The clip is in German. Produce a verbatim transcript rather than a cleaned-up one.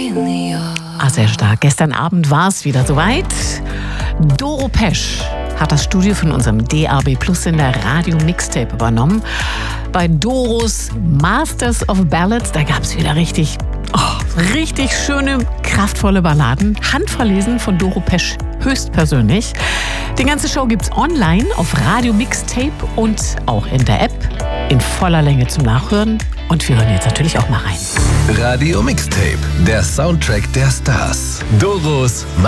Ah, sehr stark. Gestern Abend war es wieder soweit. Doro Pesch hat das Studio von unserem D A B Plus Sender Radio Mixtape übernommen. Bei Doros Masters of Ballads, da gab es wieder richtig, oh, richtig schöne, kraftvolle Balladen. Handverlesen von Doro Pesch höchstpersönlich. Die ganze Show gibt's online auf Radio Mixtape und auch in der App in voller Länge zum Nachhören. Und wir hören jetzt natürlich auch mal rein. Radio Mixtape, der Soundtrack der Stars. Doros